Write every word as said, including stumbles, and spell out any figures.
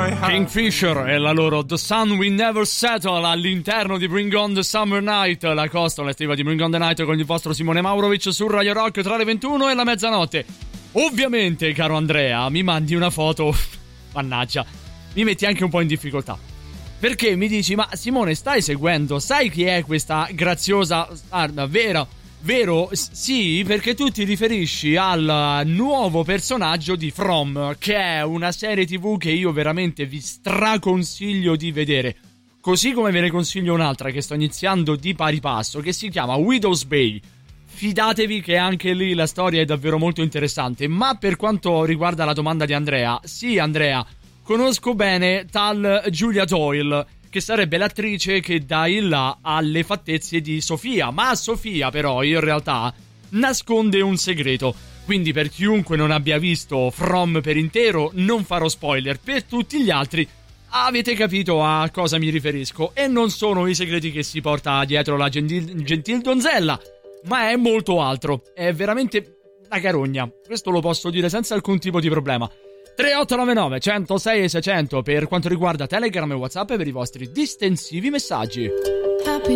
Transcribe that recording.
Kingfisher e la loro The Sun Will Never Settle all'interno di Bring On The Summer Night, la costola estiva di Bring On The Night con il vostro Simone Maurovic su Radio Rock tra le ventuno e la mezzanotte. Ovviamente, caro Andrea, mi mandi una foto, mannaggia, mi metti anche un po' in difficoltà, perché mi dici: ma Simone, stai seguendo, sai chi è questa graziosa, guarda, vera, vero? Sì, perché tu ti riferisci al nuovo personaggio di From, che è una serie tv che io veramente vi straconsiglio di vedere, così come ve ne consiglio un'altra che sto iniziando di pari passo, che si chiama Widow's Bay. Fidatevi che anche lì la storia è davvero molto interessante. Ma per quanto riguarda la domanda di Andrea, sì Andrea, conosco bene tal Julia Doyle, che sarebbe l'attrice che dà il là alle fattezze di Sofia. Ma Sofia però in realtà nasconde un segreto, quindi per chiunque non abbia visto From per intero non farò spoiler, per tutti gli altri avete capito a cosa mi riferisco, e non sono i segreti che si porta dietro la gentil, gentil donzella, ma è molto altro. È veramente una carogna, questo lo posso dire senza alcun tipo di problema. Tre otto nove nove uno zero sei e seicento per quanto riguarda Telegram e WhatsApp per i vostri distensivi messaggi.